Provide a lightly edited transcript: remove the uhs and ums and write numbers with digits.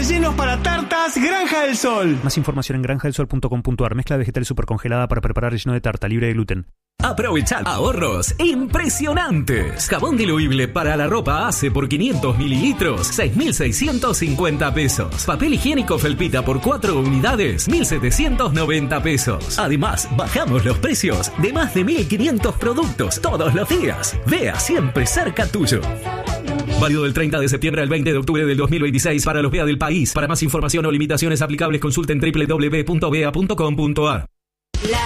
rellenos para tartas Granja del Sol. Más información en granjadelsol.com.ar. Mezcla vegetal supercongelada para preparar relleno de tarta libre de gluten. Aprovechad ahorros impresionantes. Jabón diluible para la ropa Ace por 500 mililitros, 6.650 pesos. Papel higiénico Felpita por 4 unidades, 1.790 pesos. Además, bajamos los precios de más de 1.500 productos todos los días. Vea siempre cerca tuyo. Válido del 30 de septiembre al 20 de octubre del 2026 para los BEA del país. Para más información o limitaciones aplicables consulten www.bea.com.ar.